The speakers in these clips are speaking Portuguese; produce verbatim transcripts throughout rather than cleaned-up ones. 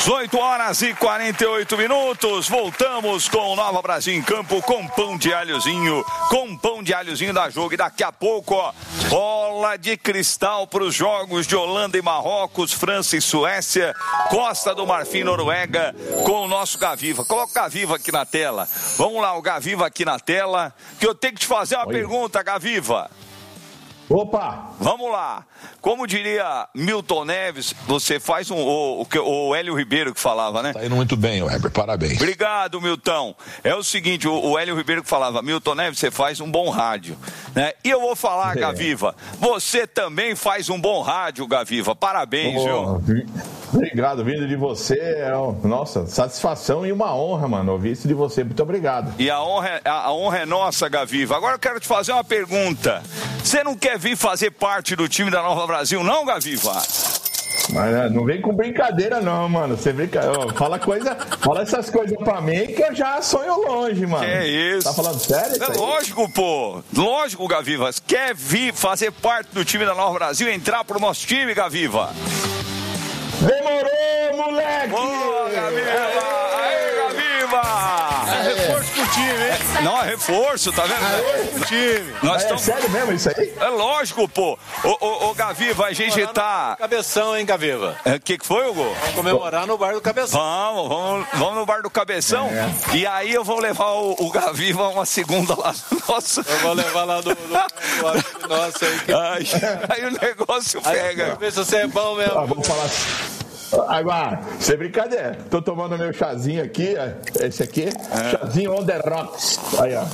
dezoito horas e quarenta e oito minutos, voltamos com o Nova Brasil em campo, com pão de alhozinho, com pão de alhozinho da Jogo. E daqui a pouco, ó, bola de cristal para os jogos de Holanda e Marrocos, França e Suécia, Costa do Marfim, Noruega, com o nosso Gaviva. Coloca o Gaviva aqui na tela. Vamos lá, o Gaviva aqui na tela, que eu tenho que te fazer uma Oi. pergunta, Gaviva. Opa! Vamos lá. Como diria Milton Neves, você faz um... O, o, o Hélio Ribeiro que falava, né? Tá indo muito bem, Weber. Parabéns. Obrigado, Milton. É o seguinte, o, o Hélio Ribeiro que falava, Milton Neves, você faz um bom rádio, né? E eu vou falar, é. Gaviva, você também faz um bom rádio, Gaviva. Parabéns, oh, viu? Obrigado, vindo de você. É, nossa, satisfação e uma honra, mano, ouvir isso de você. Muito obrigado. E a honra, a, a honra é nossa, Gaviva. Agora eu quero te fazer uma pergunta. Você não quer vir fazer parte do time da Nova Brasil, não, Gaviva? Mas não vem com brincadeira, não, mano. Você brinca... Fala coisa, fala essas coisas pra mim que eu já sonho longe, mano. Que isso? Tá falando sério? É lógico, pô. Lógico, Gaviva. Quer vir fazer parte do time da Nova Brasil, entrar pro nosso time, Gaviva? Demorou, moleque! Boa, Gaviva! Aê, Gaviva! É reforço pro time, hein? Não, é reforço, tá vendo? É reforço pro time. Nós é tamo... sério mesmo isso aí? É lógico, pô. Ô, ô, ô Gaviva, a gente tá... Cabeção, hein, Gaviva? O é, que que foi, Hugo? Vamos comemorar no bar do Cabeção. Vamos, vamos, vamos no bar do Cabeção. É. E aí eu vou levar o, o Gaviva uma segunda lá no nosso... Eu vou levar lá do, do, do nosso aí. Que... Aí, aí o negócio pega. Vamos ver se você é bom mesmo. Ah, vamos falar... Agora, sem brincadeira, tô tomando meu chazinho aqui, esse aqui, é. chazinho on the rocks, aí ó,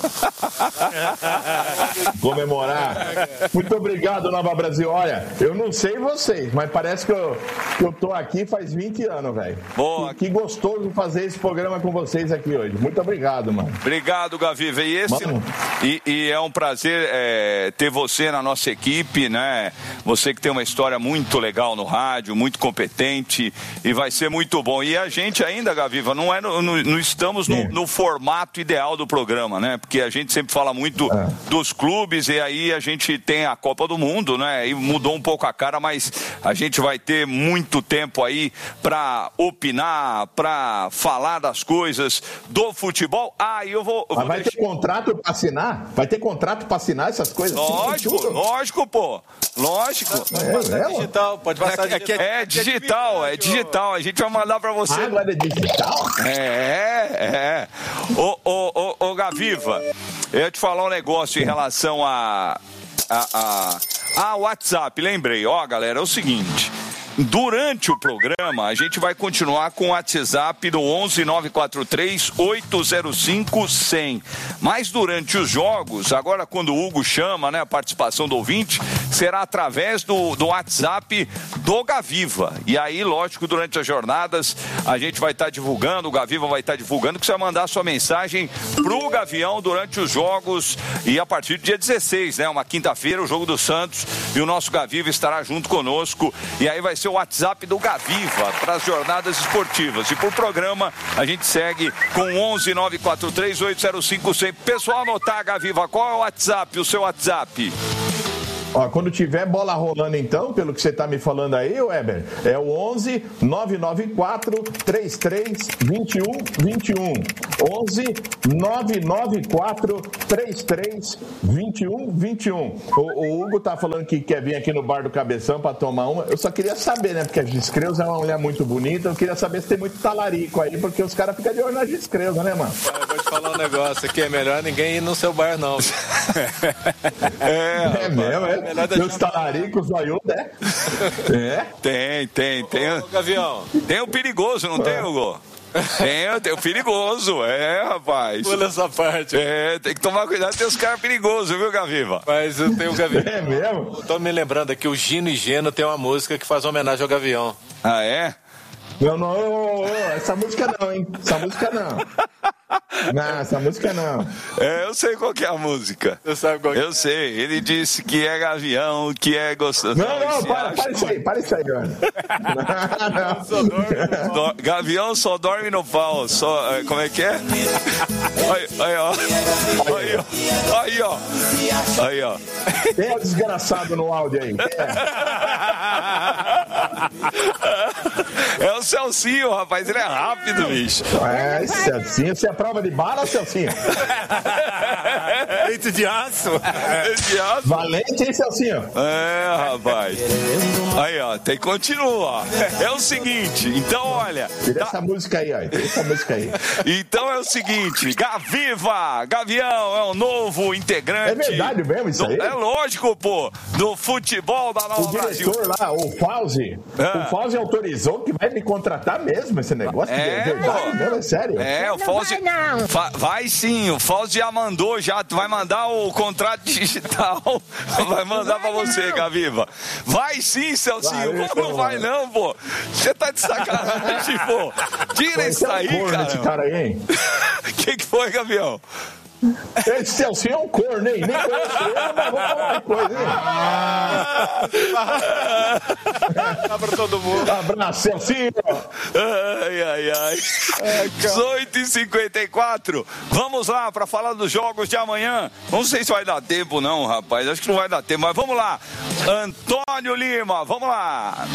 comemorar. Muito obrigado, Nova Brasil. Olha, eu não sei vocês, mas parece que eu, que eu tô aqui faz vinte anos, velho. Boa. Que, que gostoso fazer esse programa com vocês aqui hoje. Muito obrigado, mano. Obrigado, Gaviva. E, esse, e, e é um prazer é, ter você na nossa equipe, né? Você que tem uma história muito legal no rádio, muito competente. E vai ser muito bom. E a gente ainda, Gaviva, não, é no, no, não estamos no, no formato ideal do programa, né? Porque a gente sempre fala muito é. dos clubes e aí a gente tem a Copa do Mundo, né? E mudou um pouco a cara, mas a gente vai ter muito tempo aí para opinar, para falar das coisas do futebol. Ah, e eu vou... Eu mas vou vai deixar... ter contrato para assinar? Vai ter contrato para assinar essas coisas? Lógico, assim, lógico, pô. Lógico. É, passar é, digital, pode passar é, digital. É, é digital, é digital. A gente vai mandar pra você. Ah, agora é digital? É, é. Ô, ô, ô, ô, Gaviva, eu ia te falar um negócio em relação a... a, a, a WhatsApp, lembrei. Ó, galera, é o seguinte... Durante o programa, a gente vai continuar com o WhatsApp do onze nove quatro três oito zero cinco cem. Mas durante os jogos, agora quando o Hugo chama, né, a participação do ouvinte, será através do, do WhatsApp do Gaviva. E aí, lógico, durante as jornadas, a gente vai estar tá divulgando, o Gaviva vai estar tá divulgando, que você vai mandar sua mensagem pro Gavião durante os jogos e a partir do dia dezesseis, né, uma quinta-feira, o jogo do Santos, e o nosso Gaviva estará junto conosco. E aí vai ser o WhatsApp do Gaviva para as jornadas esportivas. E por programa, a gente segue com onze nove quatro três oito zero cinco cem. Pessoal, anotar, Gaviva, qual é o WhatsApp, o seu WhatsApp? Ó, quando tiver bola rolando, então, pelo que você tá me falando aí, Weber, é o onze nove nove quatro três três dois um dois um. onze nove nove quatro três três dois um dois um. O, o Hugo tá falando que quer vir aqui no bar do Cabeção pra tomar uma. Eu só queria saber, né? Porque a Giscreuza é uma mulher muito bonita. Eu queria saber se tem muito talarico aí, porque os caras ficam de olho na Giscreuza, né, mano? Eu vou te falar um negócio aqui, é melhor ninguém ir no seu bar, não. É, é mesmo, é? Tem os talaricos, zoiudo, é? É? Tem, tem, tem. Ô, Gavião. Tem o perigoso, não tem, Hugo? Tem, tem o perigoso, é, rapaz. Pula essa parte. É, tem que tomar cuidado, tem os caras perigosos, viu, Gaviva? Mas eu tenho o Gavião. É mesmo? Eu tô me lembrando aqui, o Gino e Geno tem uma música que faz homenagem ao Gavião. Ah, é? Não, não, oh, oh, essa música não, hein? Essa música não. Não, essa música não. É, eu sei qual que é a música. Você sabe qual que é? Eu sei, ele disse que é Gavião, que é gostoso. Não, não, não para, para isso aí, para isso aí, mano. Não, não. Só Gavião só dorme no pau, só, como é que é? Aí, aí, ó. Aí, ó. Aí, ó. Aí, ó. Quem é o desgraçado no áudio aí? Quem é? É o Celcinho, rapaz, ele é rápido, bicho. É, Celcinho, você é prova de bala, Celcinho? Leite de aço. Leite de aço. Valente, hein, Celcinho? É, rapaz. Aí, ó, tem que continuar. É o seguinte, então, olha... Tira tá... essa música aí, ó. Tira essa música aí. Então é o seguinte, Gaviva, Gavião é o novo integrante. É verdade mesmo isso aí? É lógico, pô, do futebol da Nova O diretor Brasil. lá, o Fauzi, É. o Fauzi autorizou que vai me contratar mesmo esse negócio? É, é verdade pô. mesmo, é sério? É, o Fauzi... Vai, não. Fa- vai sim, o Fauzi já mandou, já vai mandar o contrato digital, vai mandar pra você, Gaviva. Vai sim, Celcinho, Vai, como não vai não, pô? Você tá de sacanagem, pô. Tira isso aí, cara. Esse cara. cara aí, hein? O que que foi, Gavião? Esse Celcinho é um corno, hein? Nem conheço ele, mas vou falar uma coisa, hein? Dá pra todo mundo. Abraço, Celcinho! Ai, ai, ai. dezoito e cinquenta e quatro. Vamos lá para falar dos jogos de amanhã. Não sei se vai dar tempo, não, rapaz. Acho que não vai dar tempo, mas vamos lá. Antônio Lima, vamos lá.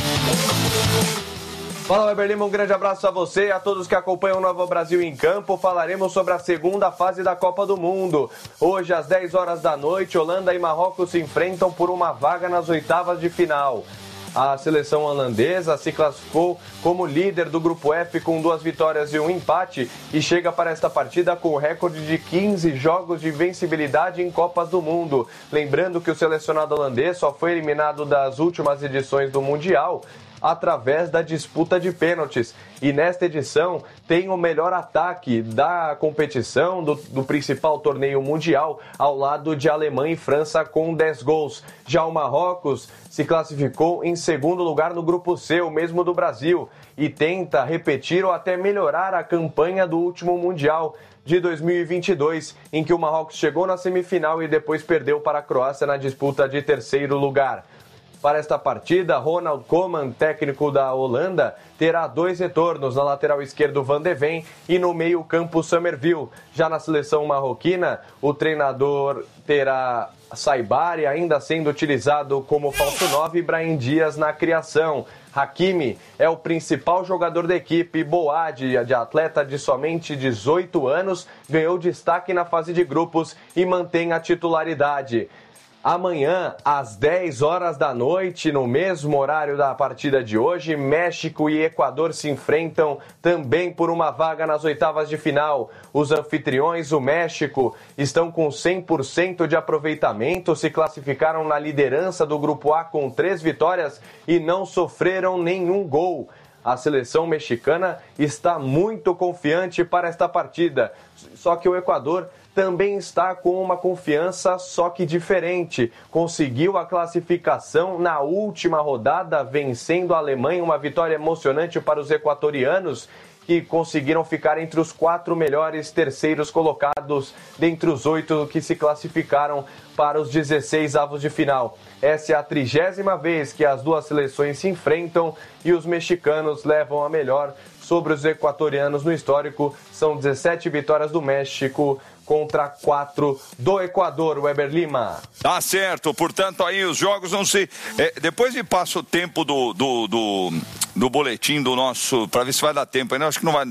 Fala, Weber Lima, um grande abraço a você e a todos que acompanham o Nova Brasil em Campo. Falaremos sobre a segunda fase da Copa do Mundo. Hoje, às dez horas da noite, Holanda e Marrocos se enfrentam por uma vaga nas oitavas de final. A seleção holandesa se classificou como líder do Grupo F com duas vitórias e um empate e chega para esta partida com o recorde de quinze jogos de vencibilidade em Copas do Mundo. Lembrando que o selecionado holandês só foi eliminado das últimas edições do Mundial através da disputa de pênaltis. E nesta edição tem o melhor ataque da competição, do, do principal torneio mundial, ao lado de Alemanha e França com dez gols. Já o Marrocos se classificou em segundo lugar no Grupo C, o mesmo do Brasil, e tenta repetir ou até melhorar a campanha do último Mundial de dois mil e vinte e dois, em que o Marrocos chegou na semifinal e depois perdeu para a Croácia na disputa de terceiro lugar. Para esta partida, Ronald Koeman, técnico da Holanda, terá dois retornos, na lateral esquerdo Van de Ven e no meio campo Summerville. Já na seleção marroquina, o treinador terá Saibari ainda sendo utilizado como falso nove e Brahim Dias na criação. Hakimi é o principal jogador da equipe. Boadi, de atleta de somente dezoito anos, ganhou destaque na fase de grupos e mantém a titularidade. Amanhã, às dez horas da noite, no mesmo horário da partida de hoje, México e Equador se enfrentam também por uma vaga nas oitavas de final. Os anfitriões, o México, estão com cem por cento de aproveitamento, se classificaram na liderança do Grupo A com três vitórias e não sofreram nenhum gol. A seleção mexicana está muito confiante para esta partida, só que o Equador também está com uma confiança, só que diferente. Conseguiu a classificação na última rodada, vencendo a Alemanha, uma vitória emocionante para os equatorianos, que conseguiram ficar entre os quatro melhores terceiros colocados, dentre os oito que se classificaram para os dezesseis avos de final. Essa é a trigésima vez que as duas seleções se enfrentam e os mexicanos levam a melhor sobre os equatorianos no histórico. São dezessete vitórias do México contra quatro do Equador, Weber Lima. Tá certo, portanto aí os jogos não se... É, depois me passa o tempo do, do, do, do boletim do nosso, para ver se vai dar tempo ainda, acho que não vai...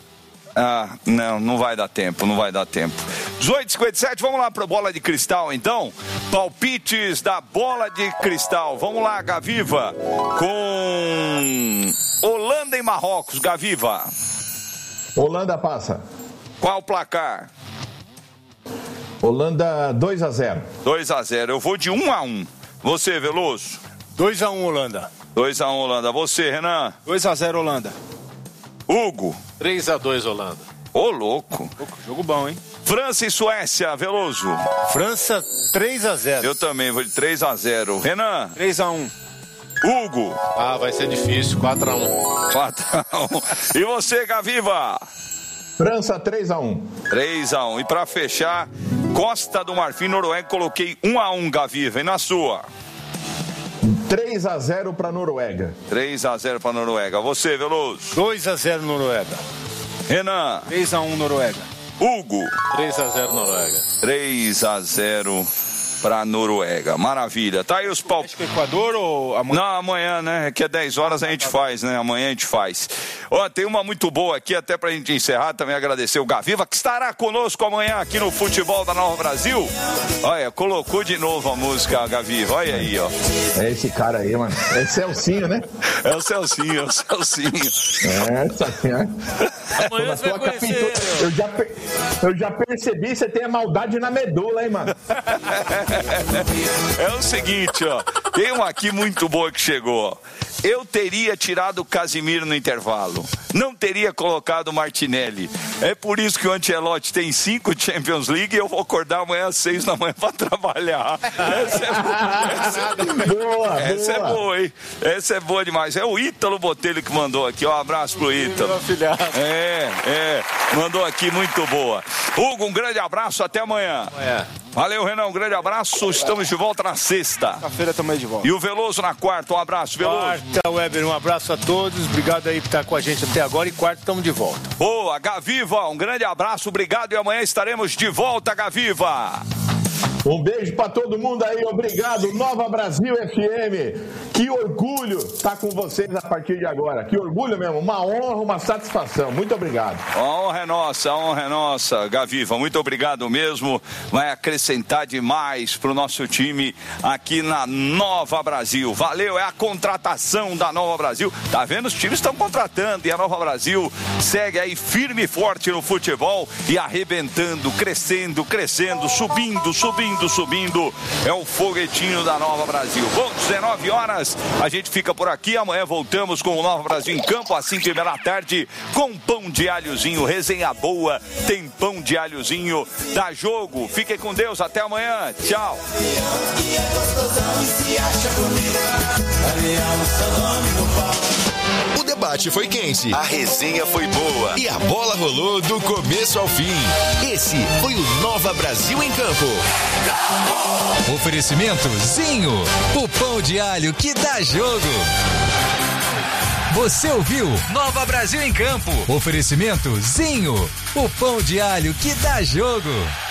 Ah, não, não vai dar tempo, não vai dar tempo. dezoito e cinquenta e sete, vamos lá para a bola de cristal então. Palpites da bola de cristal. Vamos lá, Gaviva, com Holanda e Marrocos. Gaviva. Holanda passa. Qual o placar? Holanda dois a zero. dois a zero. Eu vou de um a um. Você, Veloso? dois a um, Holanda. dois a um, Holanda. Você, Renan? dois a zero, Holanda. Hugo? três a dois, Holanda. Ô, louco. Jogo bom, hein? França e Suécia, Veloso? França três a zero. Eu também vou de três a zero. Renan? três a um. Hugo? Ah, vai ser difícil, quatro a um. quatro a um. E você, Gaviva? França três a um. três a um. E para fechar, Costa do Marfim, Noruega, coloquei um a um, Gaviva. E na sua? três a zero para Noruega. três a zero para Noruega. Você, Veloso? dois a zero, Noruega. Renan? três a um, Noruega. Hugo? três a zero, Noruega. três a zero para Noruega. Maravilha. Tá aí os palpites. Equador ou amanhã? Não, amanhã, né? Que é dez horas a gente faz, né? Amanhã a gente faz. Ó, tem uma muito boa aqui, até pra gente encerrar, também agradecer o Gaviva, que estará conosco amanhã aqui no Futebol da Nova Brasil. Olha, colocou de novo a música, Gaviva. Olha aí, ó. É esse cara aí, mano. É Celcinho, né? É o Celcinho, é o Celcinho. É, Celcinho. Amanhã você vai conhecer. Eu já, eu já percebi, você tem a maldade na medula, hein, mano? É o seguinte, ó. Tem uma aqui muito boa que chegou, ó. Eu teria tirado o Casimiro no intervalo. Não teria colocado o Martinelli. É por isso que o Ancelotti tem cinco Champions League e eu vou acordar amanhã às seis da manhã para trabalhar. Essa é boa. Essa, boa, essa é boa. boa, hein? Essa é boa demais. É o Ítalo Botelho que mandou aqui. Ó, um abraço pro Ítalo. É, é. Mandou aqui, muito boa. Hugo, um grande abraço. Até amanhã. É. Valeu, Renan. Um grande abraço. Estamos de volta na sexta. Quarta-feira também de volta. E o Veloso na quarta. Um abraço, Veloso. Quarta, Weber, um abraço a todos. Obrigado aí por estar com a gente até agora. E quarta, estamos de volta. Boa, Gaviva, um grande abraço, obrigado. E amanhã estaremos de volta, Gaviva. Um beijo pra todo mundo aí, obrigado. Nova Brasil F M. Que orgulho estar com vocês a partir de agora. Que orgulho mesmo, uma honra, uma satisfação. Muito obrigado. A honra é nossa, a honra é nossa, Gaviva. Muito obrigado mesmo. Vai acrescentar demais pro nosso time aqui na Nova Brasil. Valeu, é a contratação da Nova Brasil. Tá vendo? Os times estão contratando e a Nova Brasil segue aí firme e forte no futebol e arrebentando, crescendo, crescendo, subindo, subindo. Subindo, é o foguetinho da Nova Brasil. Bom, dezenove horas, a gente fica por aqui. Amanhã voltamos com o Nova Brasil em campo, às cinco e meia da tarde, com pão de alhozinho, resenha boa, tem pão de alhozinho, dá jogo. Fiquem com Deus, até amanhã. Tchau. O debate foi quente, a resenha foi boa e a bola rolou do começo ao fim. Esse foi o Nova Brasil em Campo. Oferecimento Zinho, o pão de alho que dá jogo. Você ouviu Nova Brasil em Campo. Oferecimento Zinho, o pão de alho que dá jogo.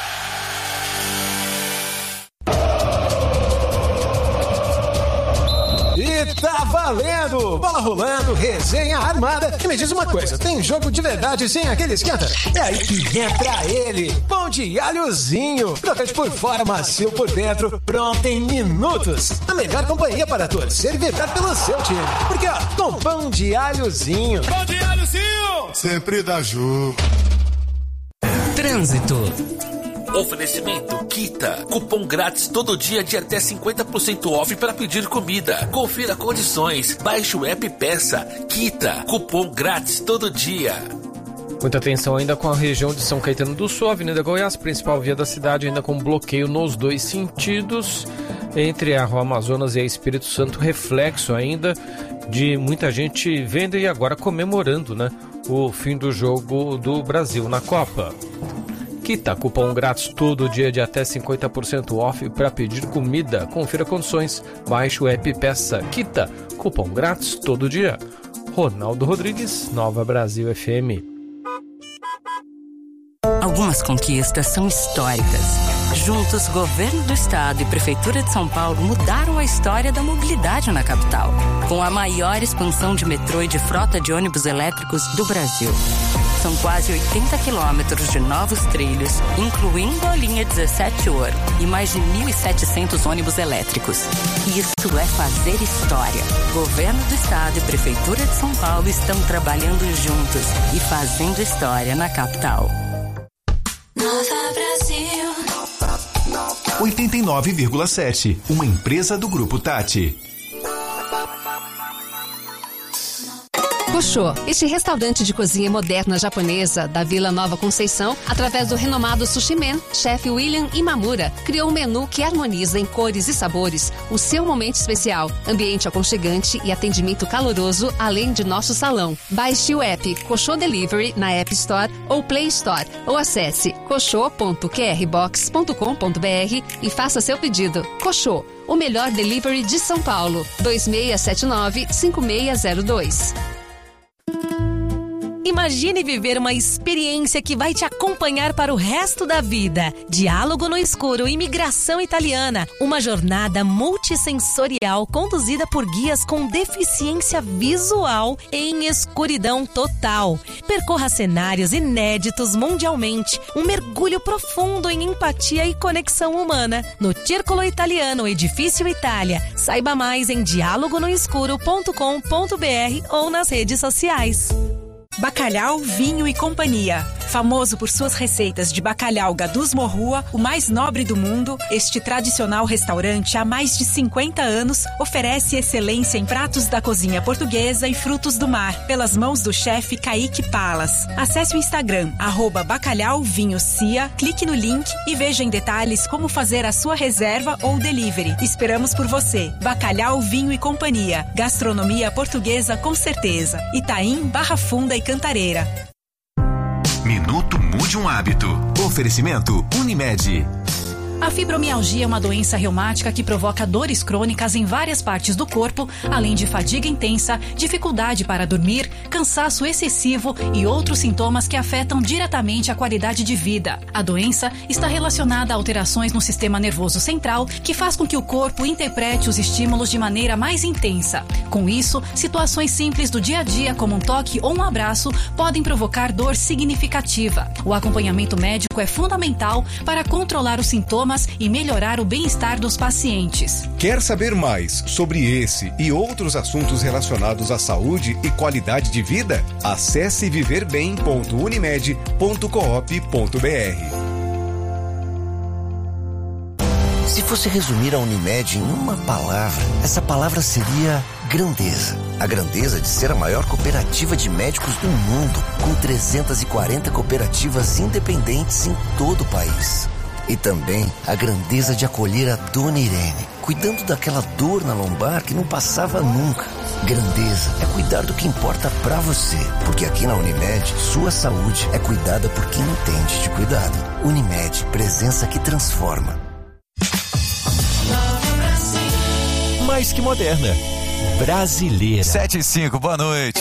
E tá valendo! Bola rolando, resenha armada. E me diz uma coisa, tem jogo de verdade sem aquele esquenta? É aí que entra ele, pão de alhozinho. Crocante por fora, macio por dentro, pronto em minutos. A melhor companhia para torcer e vibrar pelo seu time. Porque ó, com pão de alhozinho. Pão de alhozinho! Sempre dá jogo. Trânsito. Oferecimento Kita. Cupom grátis todo dia de até cinquenta por cento off para pedir comida. Confira condições. Baixe o app e peça. Kita. Cupom grátis todo dia. Muita atenção ainda com a região de São Caetano do Sul, Avenida Goiás, principal via da cidade, ainda com bloqueio nos dois sentidos, entre a Rua Amazonas e a Espírito Santo, reflexo ainda de muita gente vendo e agora comemorando, né, o fim do jogo do Brasil na Copa. Kita, cupom grátis todo dia de até cinquenta por cento off para pedir comida. Confira condições, baixe o app e peça. Kita, cupom grátis todo dia. Ronaldo Rodrigues, Nova Brasil F M. Algumas conquistas são históricas. Juntos, Governo do Estado e Prefeitura de São Paulo mudaram a história da mobilidade na capital, com a maior expansão de metrô e de frota de ônibus elétricos do Brasil. São quase oitenta quilômetros de novos trilhos, incluindo a linha dezessete Ouro e mais de mil e setecentos ônibus elétricos. Isso é fazer história. Governo do Estado e Prefeitura de São Paulo estão trabalhando juntos e fazendo história na capital. Nova Brasil. oitenta e nove vírgula sete, uma empresa do Grupo Tati. Koshô, este restaurante de cozinha moderna japonesa da Vila Nova Conceição, através do renomado Sushi Man, chefe William Imamura, criou um menu que harmoniza em cores e sabores o seu momento especial, ambiente aconchegante e atendimento caloroso, além de nosso salão. Baixe o app Koshô Delivery na App Store ou Play Store, ou acesse koshô ponto q r box ponto com ponto b r e faça seu pedido. Koshô, o melhor delivery de São Paulo, dois seis sete nove, cinco seis zero dois. Imagine viver uma experiência que vai te acompanhar para o resto da vida. Diálogo no Escuro, Imigração Italiana. Uma jornada multissensorial conduzida por guias com deficiência visual em escuridão total. Percorra cenários inéditos mundialmente. Um mergulho profundo em empatia e conexão humana. No Circolo Italiano, Edifício Itália. Saiba mais em diálogo no escuro ponto com ponto b r ou nas redes sociais. Bacalhau, Vinho e Companhia. Famoso por suas receitas de bacalhau Gadus Morrua, o mais nobre do mundo, este tradicional restaurante há mais de cinquenta anos oferece excelência em pratos da cozinha portuguesa e frutos do mar, pelas mãos do chefe Kaique Palas. Acesse o Instagram, arroba Bacalhau Vinho Cia, clique no link e veja em detalhes como fazer a sua reserva ou delivery. Esperamos por você. Bacalhau, Vinho e Companhia. Gastronomia portuguesa com certeza. Itaim, Barra Funda e Cantareira. Minuto Mude um Hábito. Oferecimento Unimed. A fibromialgia é uma doença reumática que provoca dores crônicas em várias partes do corpo, além de fadiga intensa, dificuldade para dormir, cansaço excessivo e outros sintomas que afetam diretamente a qualidade de vida. A doença está relacionada a alterações no sistema nervoso central, que faz com que o corpo interprete os estímulos de maneira mais intensa. Com isso, situações simples do dia a dia, como um toque ou um abraço, podem provocar dor significativa. O acompanhamento médico é fundamental para controlar os sintomas e melhorar o bem-estar dos pacientes. Quer saber mais sobre esse e outros assuntos relacionados à saúde e qualidade de vida? Acesse viver bem ponto unimed ponto coop ponto b r. Se fosse resumir a Unimed em uma palavra, essa palavra seria grandeza. A grandeza de ser a maior cooperativa de médicos do mundo, com trezentas e quarenta cooperativas independentes em todo o país. E também a grandeza de acolher a Dona Irene, cuidando daquela dor na lombar que não passava nunca. Grandeza é cuidar do que importa pra você, porque aqui na Unimed, sua saúde é cuidada por quem entende de cuidado. Unimed, presença que transforma. Mais que moderna. Brasileira. sete e cinco, boa noite.